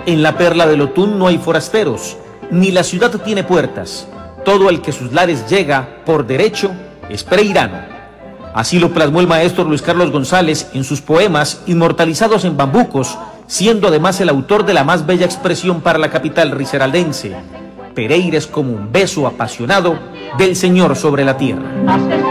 En la perla del Otún no hay forasteros, ni la ciudad tiene puertas. Todo el que sus lares llega, por derecho, es pereirano. Así lo plasmó el maestro Luis Carlos González en sus poemas inmortalizados en bambucos, siendo además el autor de la más bella expresión para la capital risaraldense: Pereira es como un beso apasionado del Señor sobre la tierra.